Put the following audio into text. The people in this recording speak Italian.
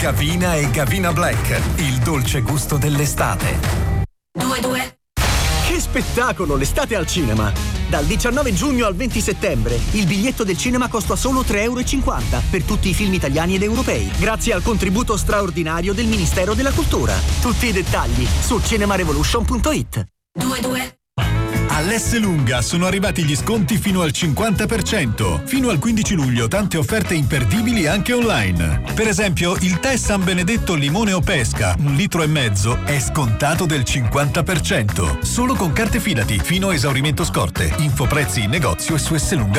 Gavina e Gavina Black, il dolce gusto dell'estate. 2-2. Che spettacolo, l'estate al cinema! Dal 19 giugno al 20 settembre il biglietto del cinema costa solo 3,50 € per tutti i film italiani ed europei, grazie al contributo straordinario del Ministero della Cultura. Tutti i dettagli su cinemarevolution.it. 2-2. All'Esselunga sono arrivati gli sconti fino al 50%. Fino al 15 luglio tante offerte imperdibili anche online. Per esempio, il tè San Benedetto limone o pesca, 1,5 litri, è scontato del 50%. Solo con carte Fidati, fino a esaurimento scorte. Info prezzi in negozio e su esselunga.it.